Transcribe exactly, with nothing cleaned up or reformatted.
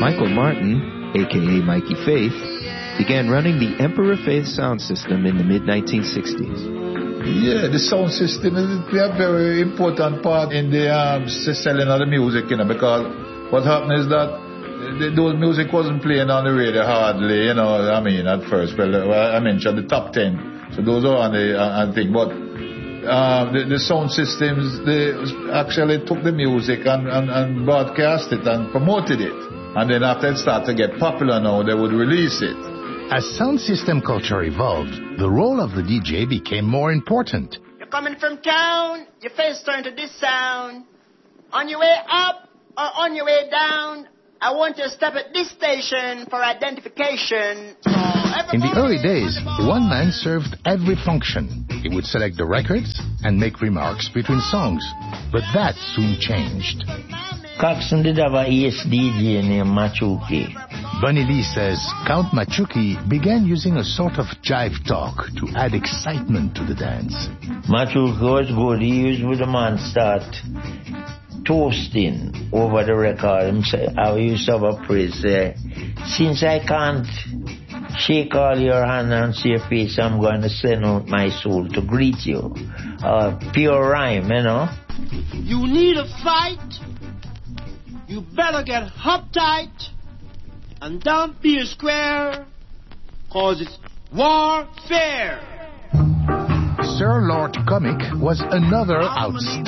Michael Martin, a k a. Mikey Faith, began running the Emperor Faith sound system in the mid nineteen sixties. Yeah, the sound system is a very important part in the um, selling of the music, you know, because what happened is that the, those music wasn't playing on the radio hardly, you know, I mean, at first. Well, I mentioned the top ten, so those are on the uh, thing, but uh, the, the sound systems, they actually took the music and, and, and broadcast it and promoted it. And then after it started to get popular now, they would release it. As sound system culture evolved, the role of the D J became more important. You're coming from town, your face turned to this sound. On your way up or on your way down, I want you to stop at this station for identification. In the early days, one man served every function. He would select the records and make remarks between songs. But that soon changed. Coxsone did have a E S D J named Machuki. Bunny Lee says Count Machuki began using a sort of jive talk to add excitement to the dance. Machuki was good. He used with the man start toasting over the record. I used to have a praise there. Since I can't shake all your hand and see your face, I'm going to send out my soul to greet you. Uh, pure rhyme, you know. You need a fight. You better get uptight and don't be a square, cause it's warfare. Sir Lord Comic was another outstanding